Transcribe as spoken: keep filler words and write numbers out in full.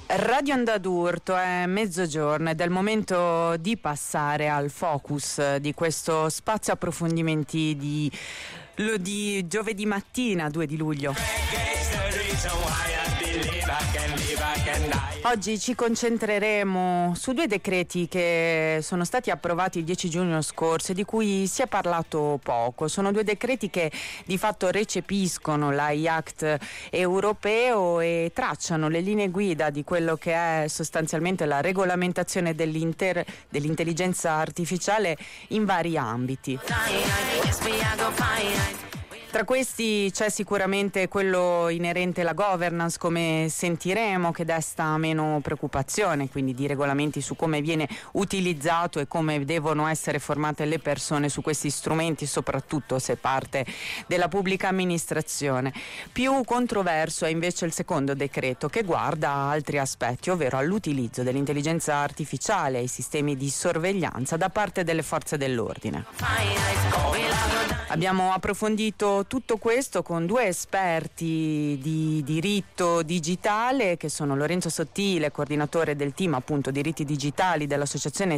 Radio Onda d'Urto, è mezzogiorno, ed è il momento di passare al focus di questo spazio approfondimenti di, di giovedì mattina, due di luglio. Oggi ci concentreremo su due decreti che sono stati approvati il dieci giugno scorso e di cui si è parlato poco. Sono due decreti che di fatto recepiscono l'A I Act europeo e tracciano le linee guida di quello che è sostanzialmente la regolamentazione dell'intelligenza artificiale in vari ambiti. Tra questi c'è sicuramente quello inerente alla governance, come sentiremo, che desta meno preoccupazione, quindi di regolamenti su come viene utilizzato e come devono essere formate le persone su questi strumenti, soprattutto se parte della pubblica amministrazione. Più controverso è invece il secondo decreto, che guarda a altri aspetti, ovvero all'utilizzo dell'intelligenza artificiale e ai sistemi di sorveglianza da parte delle forze dell'ordine. Abbiamo approfondito tutto questo con due esperti di diritto digitale, che sono Lorenzo Sottile, coordinatore del team appunto diritti digitali dell'associazione